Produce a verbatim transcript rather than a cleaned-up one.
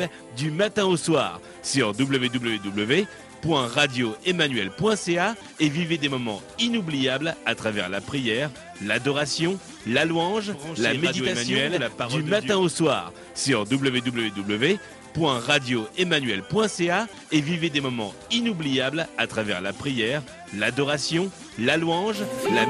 Emmanuel du matin au soir sur w w w point radio emmanuel point c a et vivez des moments inoubliables à travers la prière, l'adoration, la louange, la méditation de la parole du matin au soir sur w w w point radio emmanuel point c a et vivez des moments inoubliables à travers la prière, l'adoration, la louange, la